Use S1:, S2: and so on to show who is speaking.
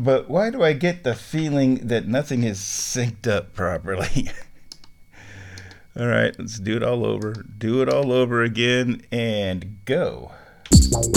S1: But why do I get the feeling that nothing is synced up properly? All right, let's do it all over. Do it all over again and go.